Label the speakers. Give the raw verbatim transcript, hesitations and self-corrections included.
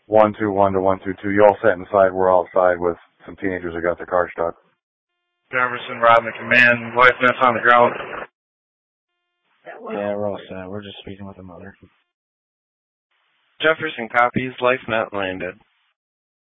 Speaker 1: one two one to one two two. You all set inside. We're outside with some teenagers that got their car stuck.
Speaker 2: Jefferson, Robin, command. Wife nest on the ground.
Speaker 3: Yeah, we're all set. We're just speaking with the mother.
Speaker 4: Jefferson copies. LifeNet landed.